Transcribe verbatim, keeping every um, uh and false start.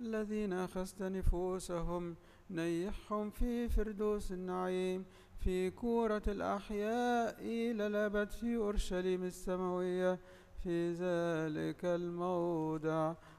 الذين أخذت نفوسهم نيحهم في فردوس النعيم في كورة الأحياء إلى الأبد في أورشليم السماوية في ذلك الموضع